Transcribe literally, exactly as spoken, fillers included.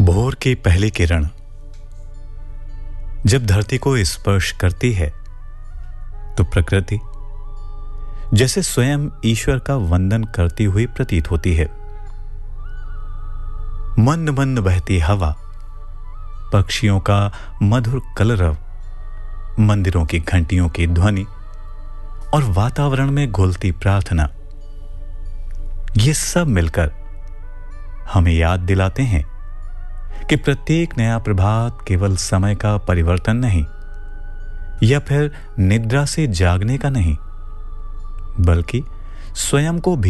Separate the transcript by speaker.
Speaker 1: भोर की पहली किरण जब धरती को स्पर्श करती है तो प्रकृति जैसे स्वयं ईश्वर का वंदन करती हुई प्रतीत होती है। मंद मंद बहती हवा, पक्षियों का मधुर कलरव, मंदिरों की घंटियों की ध्वनि और वातावरण में घुलती प्रार्थना, ये सब मिलकर हमें याद दिलाते हैं कि प्रत्येक नया प्रभात केवल समय का परिवर्तन नहीं या फिर निद्रा से जागने का नहीं, बल्कि स्वयं को भी